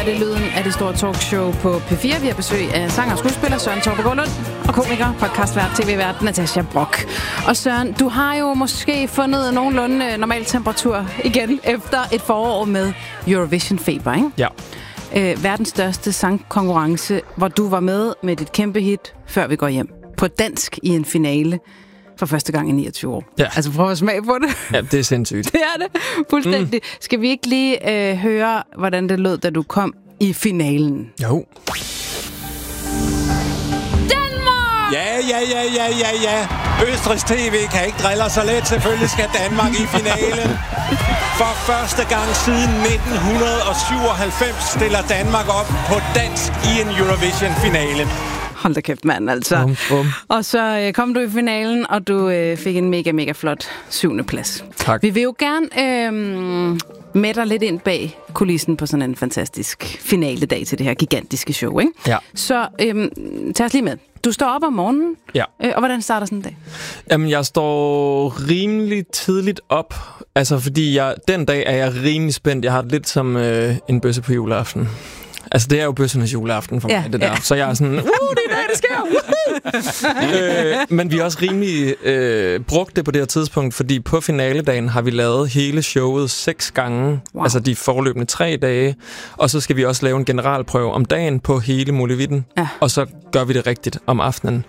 her det er lyden af det store talkshow på P4. Vi har besøg af sanger og skuespiller Søren Torpegaard Lund og komiker, podcastvært, tv-vært Natasja Brock. Og Søren, du har jo måske fundet nogenlunde normal temperatur igen efter et forår med Eurovision-feber, ikke? Ja. Verdens største sangkonkurrence, hvor du var med dit kæmpe hit Før vi går hjem. På dansk i en finale for første gang i 29 år. Ja. Altså prøv at smage på det. Ja, det er sindssygt. Det er det. Fuldstændig. Skal vi ikke lige høre, hvordan det lød, da du kom i finalen? Jo. Danmark! Ja. Østrigs TV kan ikke drille så let. Selvfølgelig skal Danmark i finalen. For første gang siden 1997 stiller Danmark op på dansk i en Eurovision-finale. Hold da kæft, mand, altså. Og så kom du i finalen, og du fik en mega flot 7. plads. Tak. Vi vil jo gerne med dig lidt ind bag kulissen på sådan en fantastisk finaledag til det her gigantiske show, ikke? Ja. Så tag os lige med. Du står op om morgenen, Ja. Og hvordan starter sådan en dag? Jamen, jeg står rimelig tidligt op. Altså, fordi den dag er jeg rimelig spændt. Jeg har det lidt som en bøsse på juleaften. Altså, det er jo bøssernes juleaften for mig, det der. Ja. Så jeg er sådan, det er i dag, det sker! Men vi er også rimelig brugt det på det her tidspunkt, fordi på finaledagen har vi lavet hele showet 6 gange. Wow. Altså de forløbende 3 dage. Og så skal vi også lave en generalprøve om dagen på hele Molevitten. Ja. Og så gør vi det rigtigt om aftenen.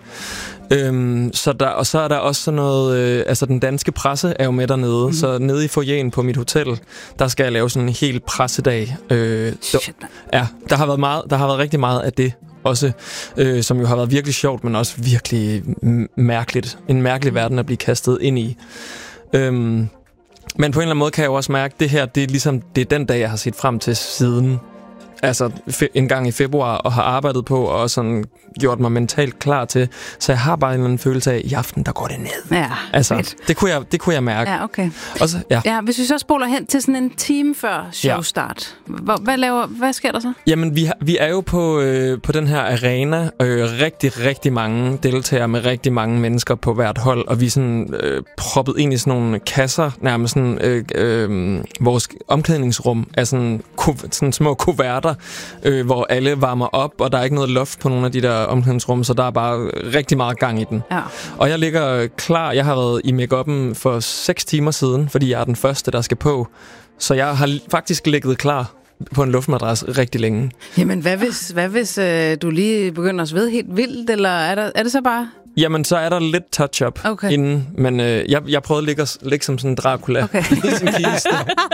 Og så er der også sådan noget, altså den danske presse er jo med dernede, så nede i foyeren på mit hotel, der skal jeg lave sådan en hel pressedag. Shit, ja, der har været rigtig meget af det også, som jo har været virkelig sjovt, men også virkelig mærkeligt. En mærkelig verden at blive kastet ind i. Men på en eller anden måde kan jeg jo også mærke, at det her, det er den dag, jeg har set frem til siden. Altså en gang i februar, og har arbejdet på, og sådan gjort mig mentalt klar til. Så jeg har bare en eller anden følelse af, at i aften, der går det ned. Ja, altså, det kunne jeg mærke. Ja, okay. Og så, ja, hvis vi så spoler hen til sådan en time før showstart, hvad sker der så? Jamen, vi er jo på den her arena, rigtig mange deltagere med rigtig mange mennesker på hvert hold, og vi er sådan proppet ind i sådan nogle kasser, nærmest sådan, vores omklædningsrum er sådan små kuverter, hvor alle varmer op, og der er ikke noget loft på nogle af de der omklædningsrum, så der er bare rigtig meget gang i den. Ja. Og jeg ligger klar. Jeg har været i make-up'en for 6 timer siden, fordi jeg er den første, der skal på. Så jeg har faktisk ligget klar på en luftmadras rigtig længe. Jamen, hvad hvis du lige begynder at svede helt vildt, eller er det så bare... Jamen, så er der lidt touch-up inden, men jeg prøvede at ligge som sådan en Dracula i sin kiste.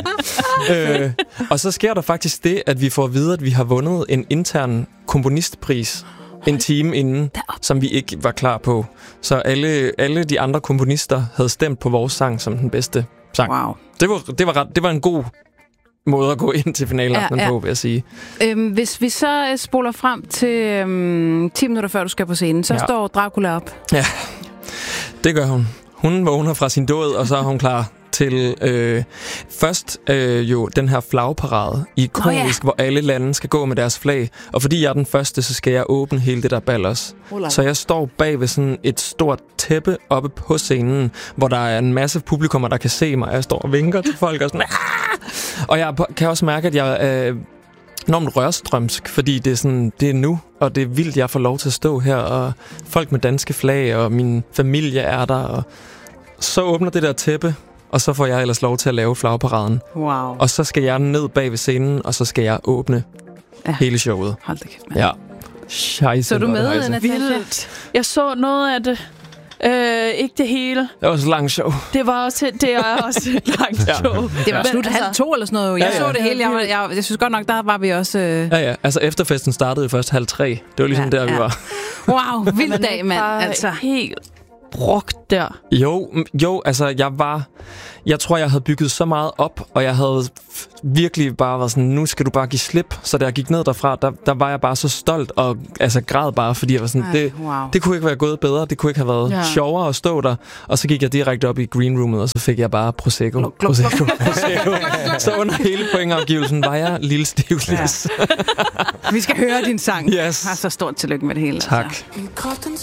Og så sker der faktisk det, at vi får at vide, at vi har vundet en intern komponistpris en time inden, som vi ikke var klar på. Så alle de andre komponister havde stemt på vores sang som den bedste sang. Wow. Det var en god måde at gå ind til finaleaftenen på, vil jeg sige. Hvis vi så spoler frem til 10 minutter før du skal på scenen, så står Dracula op. Ja, det gør hun. Hun vågner fra sin død, og så er hun klar til først jo den her flagparade ikonisk, hvor alle lande skal gå med deres flag. Og fordi jeg er den første, så skal jeg åbne hele det der bal også. Så jeg står bag ved sådan et stort tæppe oppe på scenen, hvor der er en masse publikummer, der kan se mig. Jeg står og vinker til folk og sådan... Og jeg kan også mærke, at jeg er enormt rørstrømsk, fordi det er nu, og det er vildt, jeg får lov til at stå her, og folk med danske flag, og min familie er der, og så åbner det der tæppe, og så får jeg ellers lov til at lave flagparaden. Wow. Og så skal jeg ned bag ved scenen, og så skal jeg åbne hele showet. Hold da kæft, mand. Ja. Scheisse, så er du med, Natasja? Jeg så noget af det. Ikke det hele. Det var også et langt show. Det er også et langt show. Det var slut 1:30 eller sådan noget. Jeg så det hele. Jeg synes godt nok, der var vi også... Ja. Altså efterfesten startede jo først 2:30. Det var ligesom der, vi var. Wow, vild dag, mand. Altså helt brugt der. Jo, altså jeg tror, jeg havde bygget så meget op, og jeg havde virkelig bare været sådan, nu skal du bare give slip. Så da jeg gik ned derfra, der var jeg bare så stolt, og altså græd bare, fordi jeg var sådan, det kunne ikke være gået bedre, det kunne ikke have været sjovere at stå der. Og så gik jeg direkte op i green roomet, og så fik jeg bare Prosecco. Så under hele pointafgivelsen var jeg lille stivlis. Vi skal høre din sang. Yes. Så stort tillykke med det hele. Tak. Altså.